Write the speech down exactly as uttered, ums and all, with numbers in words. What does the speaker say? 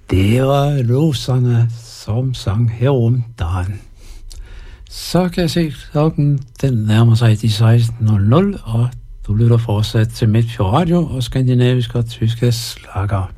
Det var loserne, som sang herom dagen. Så kan jeg se, klokken den nærmer sig de seksten nul nul, og du lytter fortsat til Midtfjord Radio og skandinavisk og tyske slager.